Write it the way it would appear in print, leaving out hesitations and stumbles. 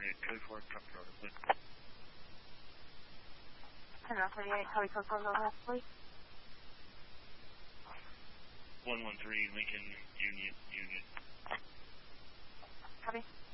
code 4, truck driver, please. 1038, Cody Code 4, go ahead, please. 113, Lincoln, Union. Copy.